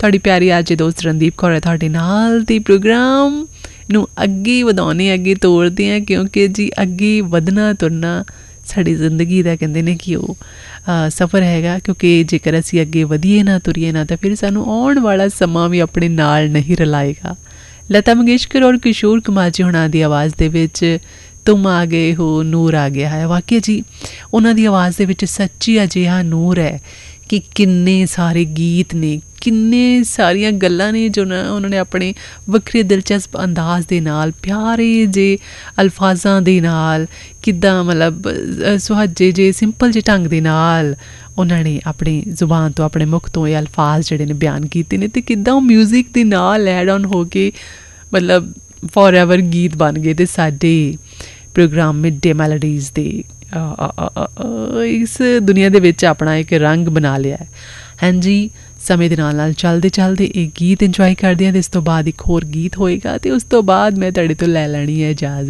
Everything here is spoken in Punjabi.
ਤੁਹਾਡੀ ਪਿਆਰੀ ਅੱਜ ਦੋਸਤ ਰਣਦੀਪ ਕੌਰ ਹੈ ਤੁਹਾਡੇ ਨਾਲ ਤੇ ਪ੍ਰੋਗਰਾਮ ਨੂੰ ਅੱਗੇ ਵਧਾਉਂਦੇ ਅੱਗੇ ਤੋਰਦੇ ਹਾਂ ਕਿਉਂਕਿ ਜੀ ਅੱਗੇ ਵਧਣਾ ਤੁਰਨਾ ਸਾਡੀ ਜ਼ਿੰਦਗੀ ਦਾ ਕਹਿੰਦੇ ਨੇ ਕਿ ਉਹ ਸਫ਼ਰ ਹੈਗਾ ਕਿਉਂਕਿ ਜੇਕਰ ਅਸੀਂ ਅੱਗੇ ਵਧੀਏ ਨਾ ਤੁਰੀਏ ਨਾ ਤਾਂ ਫਿਰ ਸਾਨੂੰ ਆਉਣ ਵਾਲਾ ਸਮਾਂ ਵੀ ਆਪਣੇ ਨਾਲ ਨਹੀਂ ਰਲਾਏਗਾ। ਲਤਾ ਮੰਗੇਸ਼ਕਰ ਔਰ ਕਿਸ਼ੋਰ ਕੁਮਾਰ ਜੀ ਹੁਣਾਂ ਦੀ ਆਵਾਜ਼ ਦੇ ਵਿੱਚ ਤੁਮ ਆ ਗਏ ਹੋ ਨੂਰ ਆ ਗਿਆ ਹੈ। ਵਾਕਿਆ ਜੀ ਉਹਨਾਂ ਦੀ ਆਵਾਜ਼ ਦੇ ਵਿੱਚ ਸੱਚੀ ਅਜਿਹਾ ਨੂਰ ਹੈ ਕਿ ਕਿੰਨੇ ਸਾਰੇ ਗੀਤ ਨੇ ਕਿੰਨੇ ਸਾਰੀਆਂ ਗੱਲਾਂ ਨੇ ਜੋ ਉਹਨਾਂ ਨੇ ਆਪਣੇ ਵੱਖਰੇ ਦਿਲਚਸਪ ਅੰਦਾਜ਼ ਦੇ ਨਾਲ ਪਿਆਰੇ ਜਿਹੇ ਅਲਫਾਜ਼ਾਂ ਦੇ ਨਾਲ ਕਿੱਦਾਂ ਮਤਲਬ ਸੁਹੱਜੇ ਜਿਹੇ ਸਿੰਪਲ ਜਿਹੇ ਢੰਗ ਦੇ ਨਾਲ ਉਹਨਾਂ ਨੇ ਆਪਣੀ ਜ਼ੁਬਾਨ ਤੋਂ ਆਪਣੇ ਮੁਖ ਤੋਂ ਇਹ ਅਲਫਾਜ਼ ਜਿਹੜੇ ਨੇ ਬਿਆਨ ਕੀਤੇ ਨੇ ਅਤੇ ਕਿੱਦਾਂ ਉਹ ਮਿਊਜ਼ਿਕ ਦੇ ਨਾਲ ਐਡ ਔਨ ਹੋ ਕੇ ਮਤਲਬ ਫੋਰ ਐਵਰ ਗੀਤ ਬਣ ਗਏ ਅਤੇ ਸਾਡੇ ਪ੍ਰੋਗਰਾਮ ਮਿਡਡੇ ਮੈਲੋਡੀਜ਼ ਦੇ ਇਸ ਦੁਨੀਆ ਦੇ ਵਿੱਚ ਆਪਣਾ ਇੱਕ ਰੰਗ ਬਣਾ ਲਿਆ ਹੈ। ਹਾਂਜੀ ਸਮੇਂ ਦੇ ਨਾਲ ਨਾਲ ਚੱਲਦੇ ਚੱਲਦੇ ਇਹ ਗੀਤ ਇੰਜੋਏ ਕਰਦੇ ਹਾਂ ਅਤੇ ਇਸ ਤੋਂ ਬਾਅਦ ਇੱਕ ਹੋਰ ਗੀਤ ਹੋਏਗਾ ਅਤੇ ਉਸ ਤੋਂ ਬਾਅਦ ਮੈਂ ਤੁਹਾਡੇ ਤੋਂ ਲੈ ਲੈਣੀ ਹੈ ਇਜਾਜ਼ਤ।